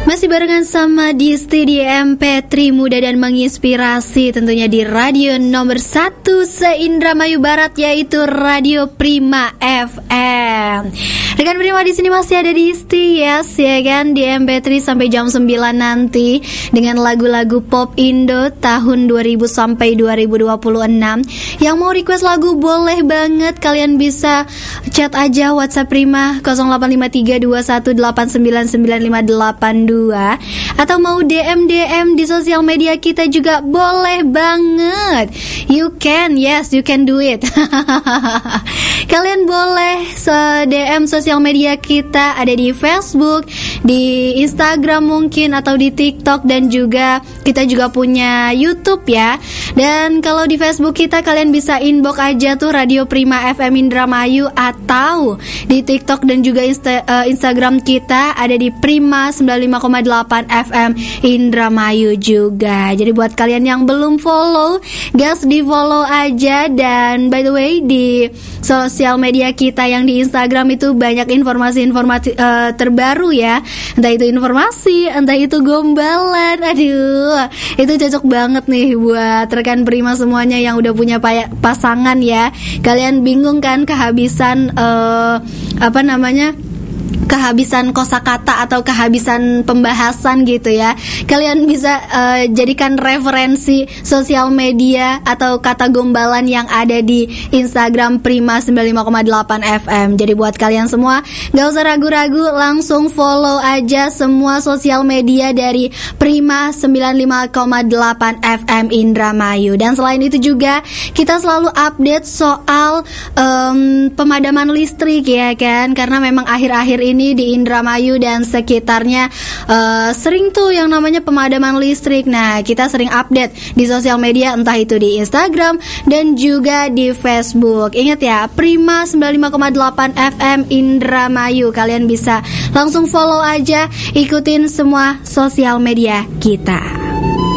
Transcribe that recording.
Masih barengan sama Disti di MP3 Muda dan Menginspirasi, tentunya di radio nomor 1 se-Indramayu Barat, yaitu Radio Prima FM. Rekan Prima di sini masih ada Disti, yes, ya kan, di MP3 sampai jam 9 nanti dengan lagu-lagu pop Indo tahun 2000 sampai 2026. Yang mau request lagu boleh banget, kalian bisa chat aja WhatsApp Prima 085321899582 atau mau DM di sosial media kita juga boleh banget. You can, yes, you can do it. Kalian boleh DM sosial media kita, ada di Facebook, di Instagram mungkin, atau di TikTok, dan juga kita juga punya YouTube ya. Dan kalau di Facebook kita, kalian bisa inbox aja tuh Radio Prima FM Indramayu, atau di TikTok dan juga Instagram kita ada di Prima 95,8 FM Indramayu juga. Jadi buat kalian yang belum follow, gas di follow aja. Dan by the way, di sosial media kita yang di Instagram itu banyak informasi-informasi terbaru ya. Entah itu informasi, entah itu gombalan. Aduh, itu cocok banget nih buat rekan Prima semuanya yang udah punya pasangan ya. Kalian bingung kan kehabisan kehabisan kosakata atau kehabisan pembahasan gitu ya. Kalian bisa jadikan referensi sosial media atau kata gombalan yang ada di Instagram Prima 95,8 FM. Jadi buat kalian semua, gak usah ragu-ragu, langsung follow aja semua sosial media dari Prima 95,8 FM Indramayu. Dan selain itu juga kita selalu update soal pemadaman listrik ya kan, karena memang akhir-akhir ini di Indramayu dan sekitarnya sering tuh yang namanya pemadaman listrik. Nah, kita sering update di sosial media, entah itu di Instagram dan juga di Facebook. Ingat ya, Prima 95,8 FM Indramayu. Kalian bisa langsung follow aja, ikutin semua sosial media kita.